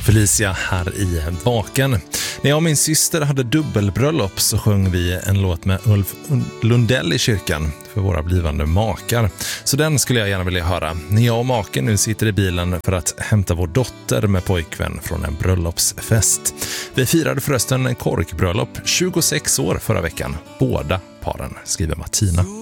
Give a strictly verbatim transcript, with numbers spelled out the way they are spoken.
Felicia här i Vaken. När jag och min syster hade dubbelbröllop så sjöng vi en låt med Ulf Lundell i kyrkan för våra blivande makar. Så den skulle jag gärna vilja höra. När jag och maken nu sitter i bilen för att hämta vår dotter med pojkvän från en bröllopsfest. Vi firade förresten en korkbröllop tjugosex år förra veckan. Båda paren, skriver Martina.